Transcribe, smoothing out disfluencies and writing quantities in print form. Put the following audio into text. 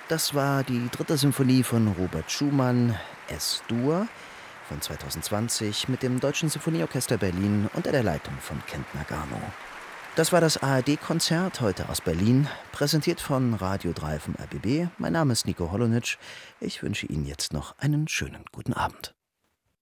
Das war die dritte Symphonie von Robert Schumann, S-Dur, von 2020 mit dem Deutschen Sinfonieorchester Berlin unter der Leitung von Kent Nagano. Das war das ARD-Konzert heute aus Berlin, präsentiert von Radio 3 vom RBB. Mein Name ist Nico Holonitsch. Ich wünsche Ihnen jetzt noch einen schönen guten Abend.